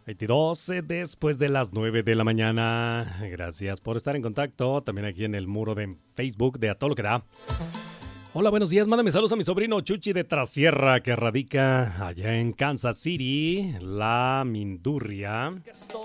22 después de las 9 de la mañana. Gracias por estar en contacto. También aquí en el muro de Facebook de A Todo Lo Que Da. Hola, buenos días. Mándame saludos a mi sobrino Chuchi de Trasierra, que radica allá en Kansas City, La Mindurria.